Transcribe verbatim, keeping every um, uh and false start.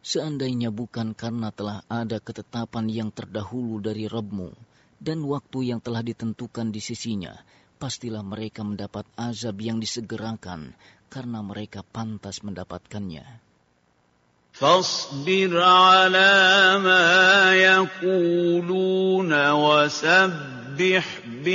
Seandainya bukan karena telah ada ketetapan yang terdahulu dari Rabb-Mu dan waktu yang telah ditentukan di sisinya, pastilah mereka mendapat azab yang disegerakan karena mereka pantas mendapatkannya. فاصبر على ما يقولون وسبح